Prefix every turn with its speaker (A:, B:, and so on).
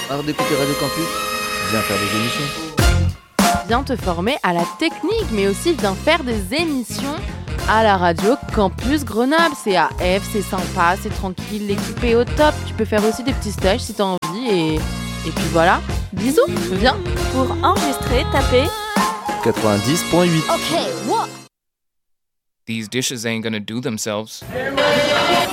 A: Marre d'écouter Radio Campus? Viens faire des émissions.
B: Viens te former à la technique, mais aussi viens faire des émissions à la radio Campus Grenoble. C'est AF, c'est sympa, c'est tranquille, l'équipe est au top. Tu peux faire aussi des petits stages si t'as envie et puis voilà. Bisous, viens.
C: Pour enregistrer, tapez
A: 90.8.
C: OK, what?
D: These dishes ain't gonna do themselves.